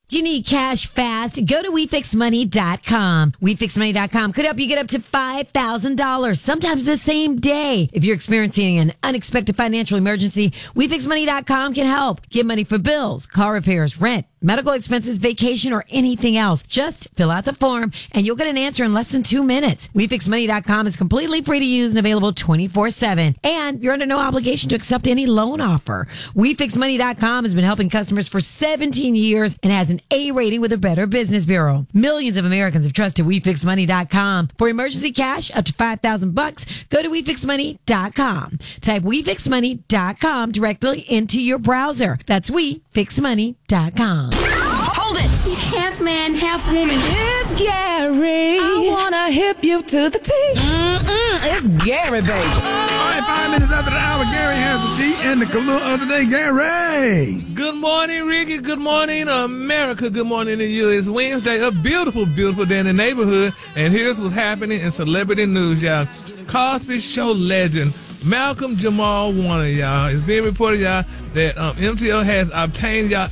Do you need cash fast? Go to WeFixMoney.com. WeFixMoney.com could help you get up to $5,000, sometimes the same day. If you're experiencing an unexpected financial emergency, WeFixMoney.com can help. Get money for bills, car repairs, rent, medical expenses, vacation, or anything else. Just fill out the form and you'll get an answer in less than 2 minutes. WeFixMoney.com is completely free to use and available 24/7. And you're under no obligation to accept any loan offer. WeFixMoney.com has been helping customers for 17 years and has an A rating with the Better Business Bureau. Millions of Americans have trusted WeFixMoney.com. For emergency cash up to $5,000, go to WeFixMoney.com. Type WeFixMoney.com directly into your browser. That's WeFixMoney.com. Hold it! He's half man, half woman. It's Gary. I wanna hip you to the T. It's Gary, baby. All right, 5 minutes after the hour, Gary has the tea and the color of the day. Gary. Good morning, Ricky. Good morning, America. Good morning to you. It's Wednesday, a beautiful, beautiful day in the neighborhood. And here's what's happening in celebrity news, y'all. Cosby Show legend Malcolm Jamal Warner, y'all. It's being reported, y'all, that MTL has obtained, y'all,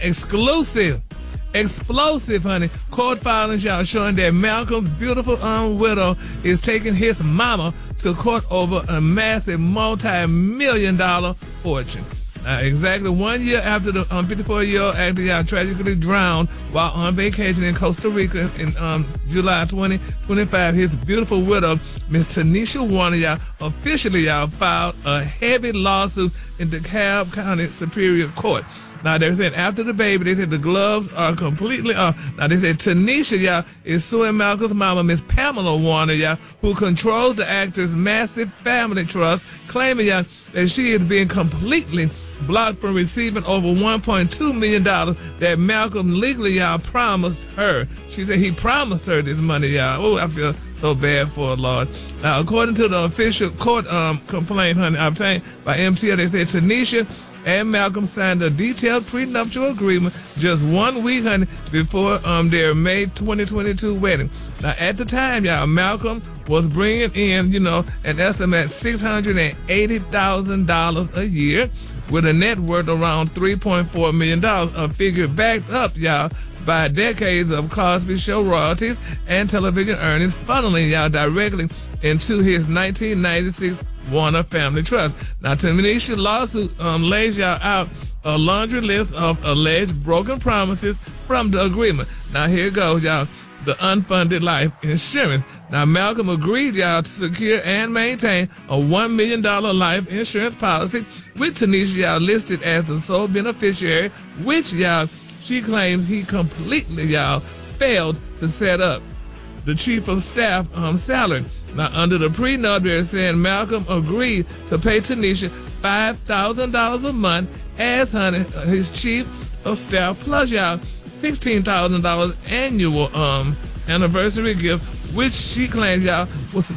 explosive, honey, court filings, y'all, showing that Malcolm's beautiful widow is taking his mama to court over a massive multi-million-dollar fortune. Exactly 1 year after the 54-year-old actor, y'all, tragically drowned while on vacation in Costa Rica in July 2025, his beautiful widow, Miss Tanisha Warner, y'all, officially, y'all, filed a heavy lawsuit in DeKalb County Superior Court. Now, they said after the baby, they said the gloves are completely off. Now, they said Tanisha, y'all, is suing Malcolm's mama, Miss Pamela Warner, y'all, who controls the actor's massive family trust, claiming, y'all, that she is being completely blocked from receiving over $1.2 million that Malcolm legally, y'all, promised her. She said he promised her this money, y'all. Oh, I feel so bad for her, Lord. Now, according to the official court complaint, honey, obtained by MTL, they said Tanisha and Malcolm signed a detailed prenuptial agreement just 1 week, honey, before their May 2022 wedding. Now, at the time, y'all, Malcolm was bringing in, an estimate $680,000 a year with a net worth around $3.4 million, a figure backed up, y'all, by decades of Cosby Show royalties and television earnings, funneling, y'all, directly into his 1996 Warner Family Trust. Now, Tanisha's lawsuit lays y'all out a laundry list of alleged broken promises from the agreement. Now, here it goes, y'all. The unfunded life insurance. Now, Malcolm agreed, y'all, to secure and maintain a $1 million life insurance policy with Tanisha, y'all, listed as the sole beneficiary, which, y'all, she claims he completely, y'all, failed to set up. The chief of staff salary. Now, under the prenup, they're saying Malcolm agreed to pay Tanisha $5,000 a month as, honey, his chief of staff, plus, y'all, $16,000 annual anniversary gift, which she claims, y'all,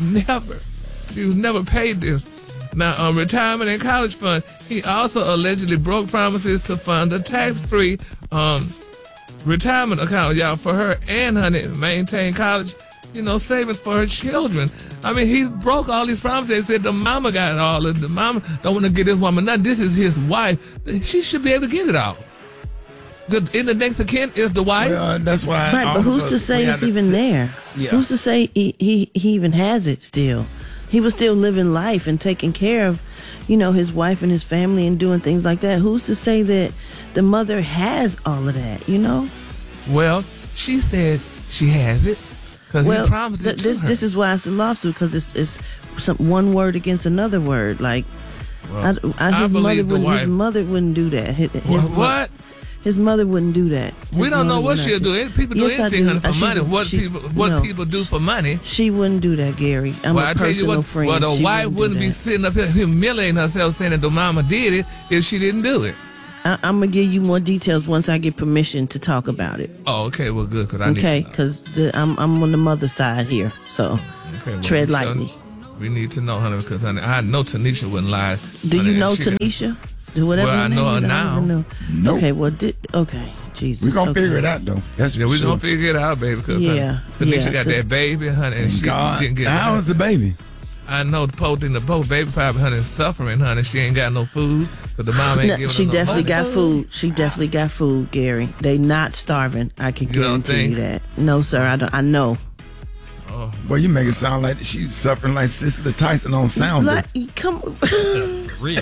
she was never paid this. Now, retirement and college fund, he also allegedly broke promises to fund a tax-free retirement account, y'all, for her and, honey, maintain college, savings for her children. I mean, he broke all these promises. He said the mama got it all. The mama don't want to get this woman nothing. This is his wife. She should be able to get it all. In the next of kin is the wife. Well, that's why. Right, but who's to say it's even there? Yeah. Who's to say he even has it still? He was still living life and taking care of, his wife and his family and doing things like that. Who's to say that the mother has all of that, Well, she said she has it because he promised it to her. This is why it's a lawsuit, because it's one word against another word. Like, his mother wouldn't do that. What? His mother wouldn't do that. We don't know what she'll do. People do anything, honey, for money. What people do for money. She wouldn't do that, Gary. I'm a personal friend. Well, the wife wouldn't be sitting up here humiliating herself saying that the mama did it if she didn't do it. I'm going to give you more details once I get permission to talk about it. Oh, okay. Well, good, because I need to know. Okay, because I'm on the mother side here, so tread lightly. We need to know, honey, because, honey, I know Tanisha wouldn't lie. Do you know Tanisha? Well, I know her now. Nope. Okay, okay. Jesus. We're going to figure it out, though. That's for we're going to figure it out, baby, because Tanisha got that baby, honey, and she didn't get it. How is the baby? I know the poor thing, the poor baby probably, honey, is suffering, honey. She ain't got no food because the mom ain't giving She her no definitely money. got food. She definitely got food, Gary. They not starving. I can You don't guarantee you that. No, sir. I don't. I know. Well, you make it sound like she's suffering like Cicely Tyson on Sound. Like, come on. Real.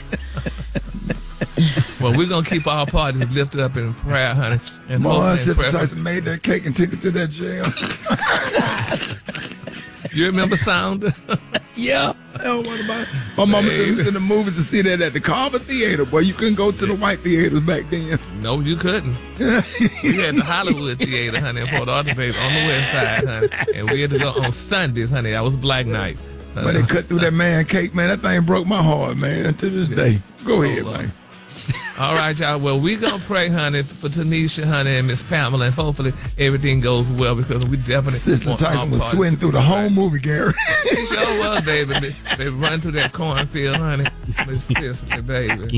Well, we're going to keep our parties lifted up in prayer, honey. And hope Boy, and Cicely prayer. Tyson made that cake and took it to that jail. You remember Sound? Yeah. Oh, what about my mama took me to the movies to see that at the Carver Theater. Boy, you couldn't go to the white theaters back then. No, you couldn't. We had the Hollywood Theater, honey, in Port Arthur, baby, on the west side, honey. And we had to go on Sundays, honey. That was Black Night. But they cut through that man cake, man. That thing broke my heart, man, to this day. Go ahead, man. All right, y'all. Well, we going to pray, honey, for Tanisha, honey, and Miss Pamela, and hopefully everything goes well because we definitely Cicely want our Tyson was parties sweating to through be the whole right. movie, Gary. She sure was, baby. They run through that cornfield, honey. Miss Cicely, baby.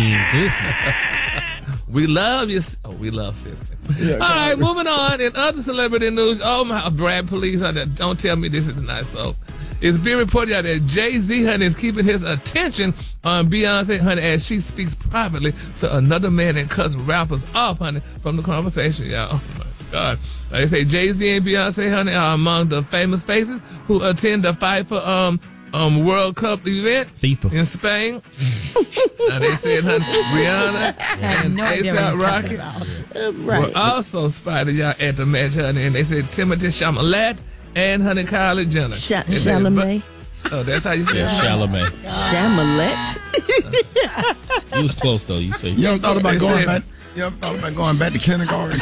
We love you. Oh, we love Cicely. All right, moving on. In other celebrity news, oh my, Brad Police, honey, don't tell me this is not so. It's being reported out that Jay-Z, honey, is keeping his attention on Beyonce, honey, as she speaks privately to another man and cuts rappers off, honey, from the conversation, y'all. Oh, my God. Like I say, Jay-Z and Beyonce, honey, are among the famous faces who attend the FIFA World Cup event in Spain. Now, they said, honey, Rihanna and A$AP Rocky were also spotted, y'all, at the match, honey, and they said Timothée Chalamet and honey Kylie Jenner. Chalamet. Oh, that's how you say it? Chalamet. Chalamet. You was close though. You say You ever thought about They going said- back? You ever thought about going back to kindergarten?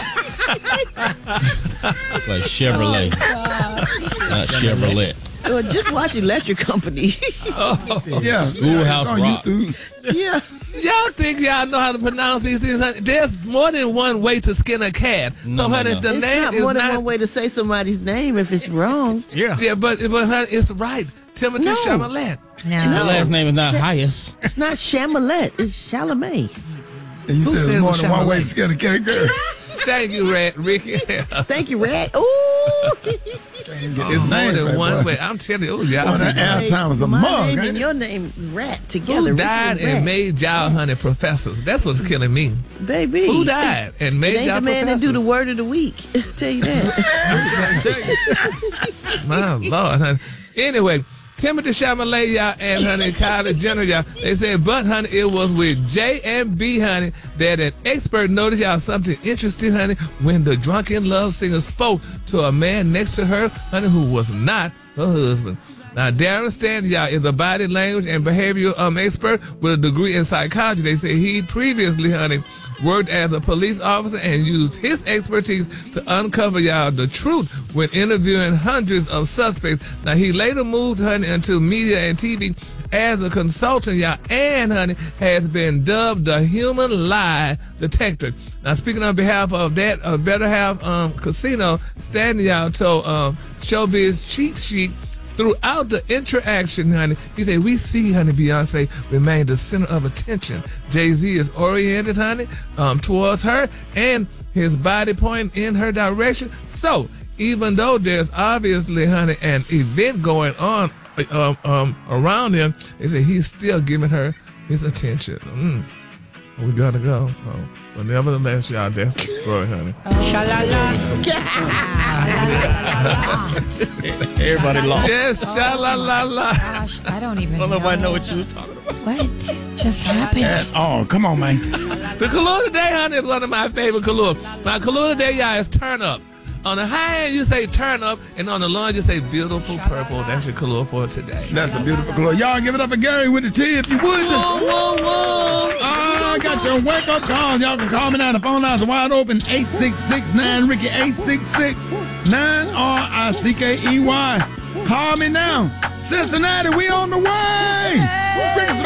it's like Chevrolet, not Chevrolet. Well, just watch Electric Company. Yeah. Schoolhouse on Rock. YouTube. Yeah. Y'all think y'all know how to pronounce these things? Honey? There's more than one way to skin a cat. No, So, honey, no. the It's name not is more than not. one way to say somebody's name if it's wrong. Yeah, but honey, it's right. Timothée No. Chalamet. Her last name is not Hyas. It's not Chalamet. It's Chalamet. And you Who said said there's it more was than one way to Chalamet? skin a cat, girl. Thank you, Ricky. Thank you, Red. Ooh. It's more than one way. I'm telling you, y'all. Boy, that airtime was a My mug, name ain't and it? your name, Rat, together. Who Ricky died and Rat. made y'all, honey, professors? That's what's killing me. Baby. Who died and made It ain't y'all the man that professors? do the word of the week. Tell you that. My Lord, honey. Anyway, Timothée Chalamet, y'all, and honey, Kylie Jenner, y'all, they said, but honey, it was with J and B, honey, that an expert noticed y'all something interesting, honey, when the drunken love singer spoke to a man next to her, honey, who was not her husband. Now, Darren Stanley, y'all, is a body language and behavioral expert with a degree in psychology. They say he previously, honey, worked as a police officer and used his expertise to uncover, y'all, the truth when interviewing hundreds of suspects. Now, he later moved, honey, into media and TV as a consultant, y'all, and, honey, has been dubbed the human lie detector. Now, speaking on behalf of that, Better Half Casino, Stanley, y'all, told Showbiz Cheat Sheet, throughout the interaction, honey, he said, we see, honey, Beyonce remain the center of attention. Jay-Z is oriented, honey, towards her, and his body pointing in her direction. So, even though there's obviously, honey, an event going on around him, they say he's still giving her his attention. We gotta go. Oh. But nevertheless, y'all, that's the story, honey. Everybody lost. Yes, sha-la-la-la. Gosh, I don't even know. Nobody know what you was talking about. What just happened? Oh, come on, man. The Kahlua today, honey, is one of my favorite Kahlua. My Kahlua today, y'all, is turn up. On the high end, you say turn up, and on the low end, you say beautiful purple. That's your Kahlua for today. That's a beautiful color. Y'all give it up for Gary with the T if you would. Whoa, whoa, whoa. I got your wake-up call. Y'all can call me now. The phone lines are wide open. 866-9-RICKY. 866-9-RICKEY. Call me now. Cincinnati, we on the way. Bring us